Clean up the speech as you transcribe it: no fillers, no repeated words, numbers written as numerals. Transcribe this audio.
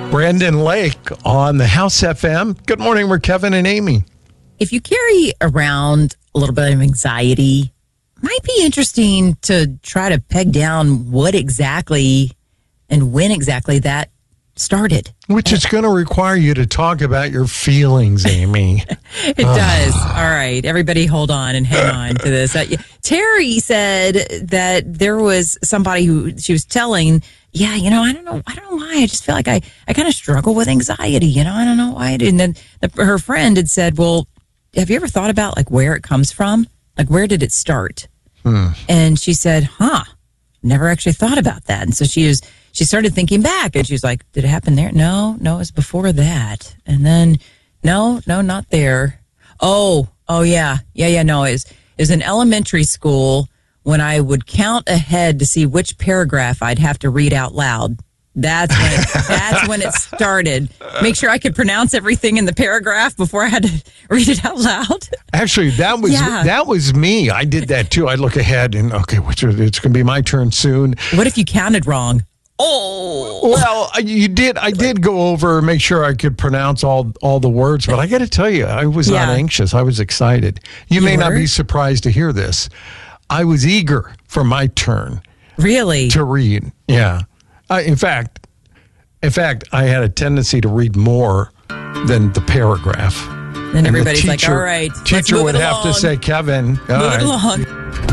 Brandon Lake on the House FM. Good morning, we're Kevin and Amy. If you carry around a little bit of anxiety, it might be interesting to try to peg down what exactly and when exactly that started. Which is going to require you to talk about your feelings, Amy. It does. All right. Everybody hold on and hang on to this. Terry said that there was somebody who she was telling, I don't know why. I just feel like I kind of struggle with anxiety. I don't know why. And then her friend had said, well, have you ever thought about like where it comes from? Like, where did it start? And she said, never actually thought about that. And so she started thinking back and she was like, did it happen there? No, it was before that. And then, no, not there. Oh, yeah. No, it was in elementary school when I would count ahead to see which paragraph I'd have to read out loud. That's when it started. Make sure I could pronounce everything in the paragraph before I had to read it out loud. Actually, that was me. I did that too. I'd look ahead and it's going to be my turn soon. What if you counted wrong? Oh, well, you did. I did go over and make sure I could pronounce all the words, but I got to tell you, I was not anxious. I was excited. You may not be surprised to hear this. I was eager for my turn. Really? To read. Yeah. In fact, I had a tendency to read more than the paragraph. Then everybody's like, all right. Teacher would have to say, Kevin, move it along.